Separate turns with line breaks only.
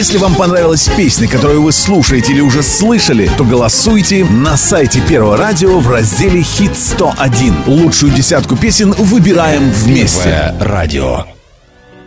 Если вам понравилась песня, которую вы слушаете или уже слышали, то голосуйте на сайте Первого радио в разделе «Хит 101». Лучшую десятку песен выбираем вместе.
Радио.